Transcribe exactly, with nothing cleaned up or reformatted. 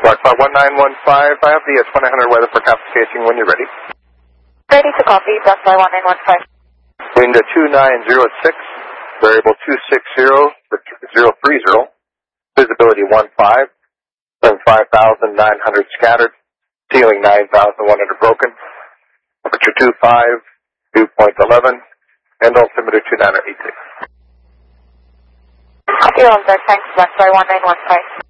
Blackfly one nine one five, I have the uh, twenty hundred weather forecast casing when you're ready. Ready to copy, Blackfly one nine one five. Wind to two nine zero six, variable two six zero, zero three zero, visibility one five, sun five thousand nine hundred scattered, ceiling nine thousand one hundred broken, temperature two five, dew point eleven, and altimeter two nine eight six. Copy all that, thanks, Blackfly one nine one five.